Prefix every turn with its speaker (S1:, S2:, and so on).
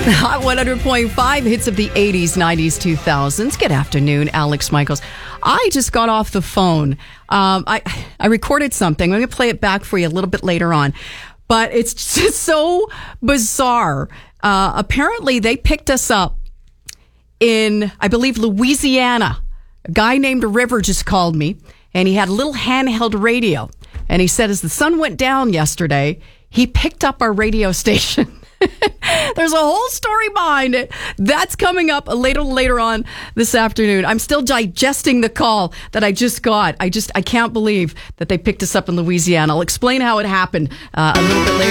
S1: Hot 100.5 hits of the 80s, 90s, 2000s. Good afternoon, Alex Michaels. I just got off the phone. I recorded something. I'm going to play it back for you a little bit later on. But it's just so bizarre. Apparently, they picked us up in, I believe, Louisiana. A guy named River just called me, and he had a little handheld radio. And he said as the sun went down yesterday, he picked up our radio station. There's a whole story behind it. That's coming up later on this afternoon. I'm still digesting the call that I just got. I can't believe that they picked us up in Louisiana. I'll explain how it happened a little bit later.